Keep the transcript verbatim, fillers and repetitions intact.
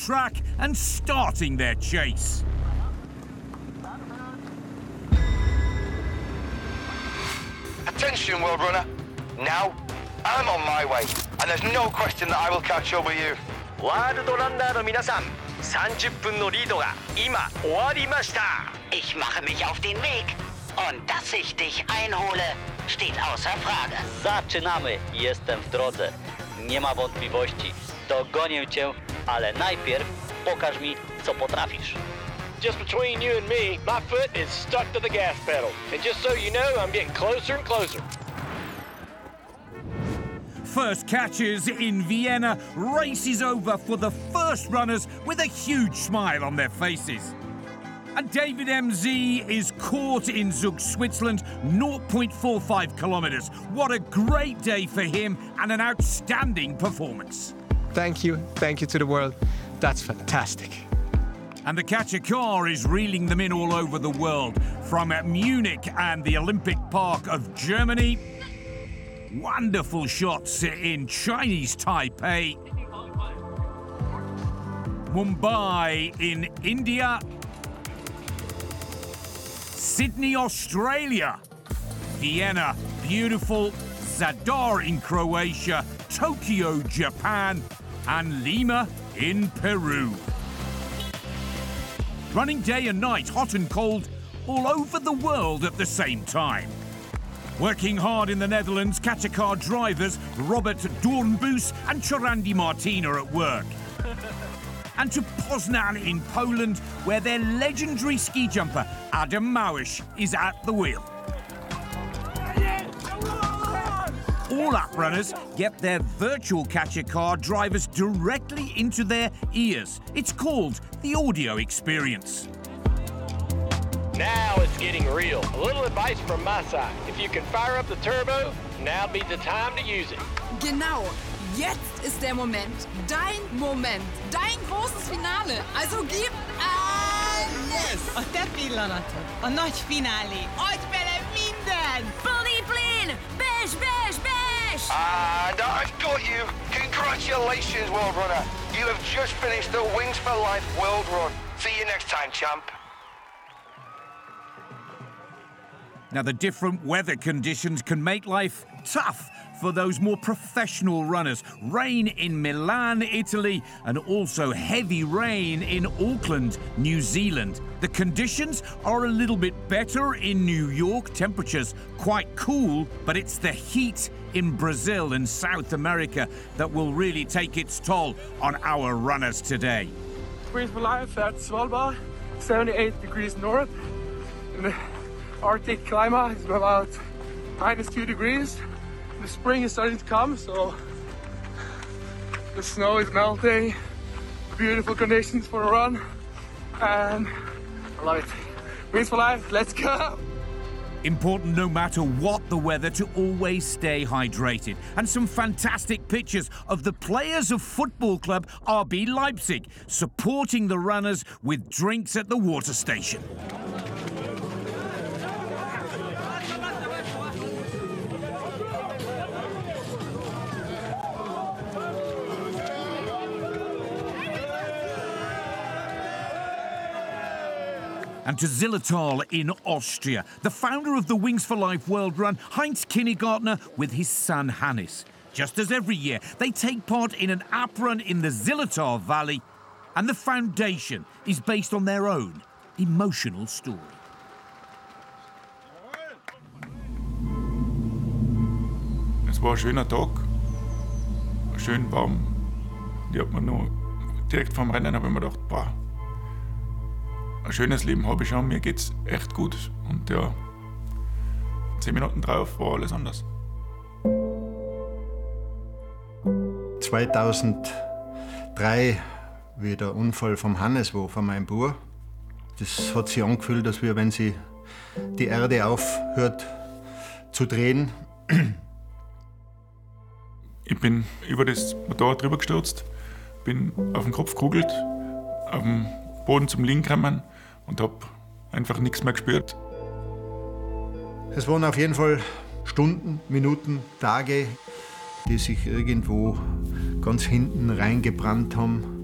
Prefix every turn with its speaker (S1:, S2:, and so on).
S1: track and starting their chase.
S2: Attention, World Runner. Now, I'm on my way, and there's no question that I will catch up with you.
S3: ワールドランナーの皆さん、さんじゅっぷんのリードが今終わりました。
S4: Ich mache mich auf den Weg. Und dass ich dich einhole, steht außer Frage.
S5: Zaczynamy. Jestem w drodze. Nie ma wątpliwości. Dogonię cię, ale najpierw pokaż mi, co potrafisz.
S3: Just between you and me, my foot is stuck to the gas pedal. And just so you know, I'm getting closer and closer.
S1: First catchers in Vienna, race is over for the first runners with a huge smile on their faces. And David M Z is caught in Zug, Switzerland, zero point four five kilometres. What a great day for him and an outstanding performance.
S6: Thank you, thank you to the world. That's fantastic.
S1: And the catcher car is reeling them in all over the world, from Munich and the Olympic Park of Germany. Wonderful shots in Chinese Taipei, Mumbai in India, Sydney, Australia, Vienna, beautiful, Zadar in Croatia, Tokyo, Japan, and Lima in Peru. Running day and night, hot and cold, all over the world at the same time. Working hard in the Netherlands, catcher car drivers Robert Doornbos and Chorandi Martin are at work. And to Poznan in Poland, where their legendary ski jumper Adam Małysz is at the wheel. All app runners get their virtual catcher car drivers directly into their ears. It's called the audio experience.
S3: Now it's getting real. A little advice from my side. If you can fire up the turbo, now'd be the time to use it.
S7: Genau. Jetzt ist der Moment. Dein Moment. Dein großes Finale. Also gib alles!
S8: A te pillanatod. A nagy finálé. Adj bele minden!
S9: Bully Blin! Besh, besh, besh!
S2: And I've got you. Congratulations, World Runner. You have just finished the Wings for Life World Run. See you next time, champ.
S1: Now, the different weather conditions can make life tough for those more professional runners. Rain in Milan, Italy, and also heavy rain in Auckland, New Zealand. The conditions are a little bit better in New York, temperatures quite cool, but it's the heat in Brazil and South America that will really take its toll on our runners today.
S10: Wings for Life at Svalbard, seventy-eight degrees north. In the Arctic climate is about minus two degrees. The spring is starting to come, so the snow is melting. Beautiful conditions for a run, and I love it. Wings for Life, let's go!
S1: Important no matter what the weather to always stay hydrated. And some fantastic pictures of the players of football club R B Leipzig supporting the runners with drinks at the water station. And to Zillertal in Austria, the founder of the Wings for Life World Run, Heinz Kinnegartner, with his son Hannes. Just as every year, they take part in an app run in the Zillertal Valley, and the foundation is based on their own emotional story.
S11: Es war ein schöner Tag, schön warm. Ich hab mir noch direkt vorm Rennen habe ich mir gedacht, boah, ein schönes Leben habe ich schon, mir geht's echt gut. Und ja, zehn Minuten drauf war alles anders.
S12: zweitausenddrei, wie der Unfall vom Hannes war, von meinem Bruder. Das hat sich angefühlt, als wenn sie die Erde aufhört zu drehen.
S11: Ich bin über das Motorrad drüber gestürzt, bin auf den Kopf gekugelt, auf dem Boden zum Liegen gekommen und habe einfach nichts mehr gespürt.
S12: Es waren auf jeden Fall Stunden, Minuten, Tage, die sich irgendwo ganz hinten reingebrannt haben.